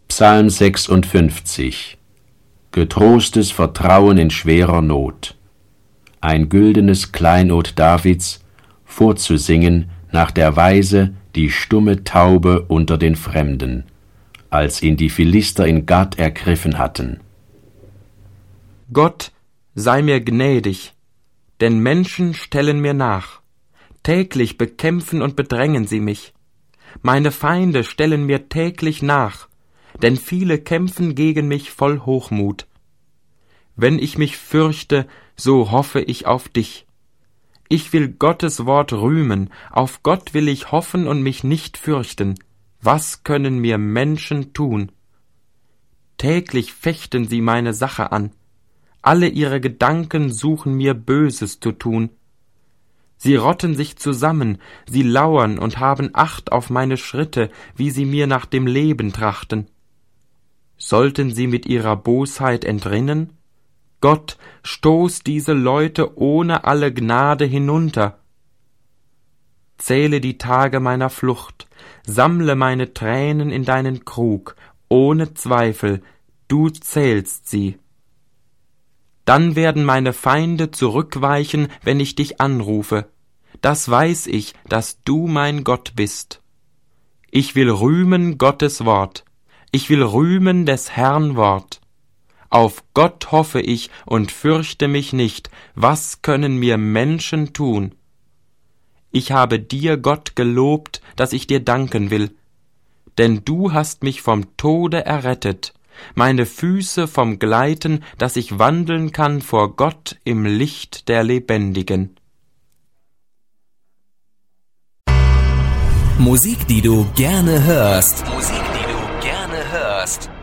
Psalm 56. Getrostes Vertrauen in schwerer Not. Ein güldenes Kleinod Davids, vorzusingen nach der Weise die stumme Taube unter den Fremden, als ihn die Philister in Gat ergriffen hatten. Gott, sei mir gnädig, denn Menschen stellen mir nach. Täglich bekämpfen und bedrängen sie mich. Meine Feinde stellen mir täglich nach, denn viele kämpfen gegen mich voll Hochmut. Wenn ich mich fürchte, so hoffe ich auf dich. Ich will Gottes Wort rühmen, auf Gott will ich hoffen und mich nicht fürchten. Was können mir Menschen tun? Täglich fechten sie meine Sache an. Alle ihre Gedanken suchen mir Böses zu tun. Sie rotten sich zusammen, sie lauern und haben Acht auf meine Schritte, wie sie mir nach dem Leben trachten. Sollten sie mit ihrer Bosheit entrinnen? Gott, stoß diese Leute ohne alle Gnade hinunter. Zähle die Tage meiner Flucht, sammle meine Tränen in deinen Krug, ohne Zweifel, du zählst sie. Dann werden meine Feinde zurückweichen, wenn ich dich anrufe. Das weiß ich, dass du mein Gott bist. Ich will rühmen Gottes Wort. Ich will rühmen des Herrn Wort. Auf Gott hoffe ich und fürchte mich nicht. Was können mir Menschen tun? Ich habe dir, Gott, gelobt, dass ich dir danken will. Denn du hast mich vom Tode errettet, meine Füße vom Gleiten, dass ich wandeln kann vor Gott im Licht der Lebendigen. Musik, die du gerne hörst. Musik, die du gerne hörst.